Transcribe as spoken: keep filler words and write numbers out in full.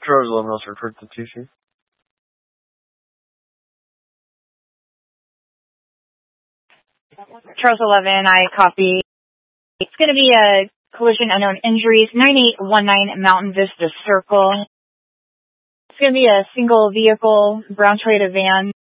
Charles eleven, also referred to T C. Charles eleven, I copy. It's going to be a collision unknown injuries, nine eight one nine Mountain Vista Circle. It's going to be a single vehicle, brown Toyota van.